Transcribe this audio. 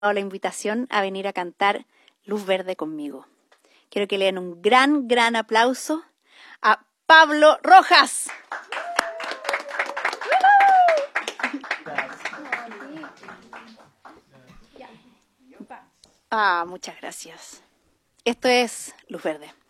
la invitación a venir a cantar Luz Verde conmigo. Quiero que le den un gran, gran aplauso a Pablo Rojas. Muchas gracias. Esto es Luz Verde.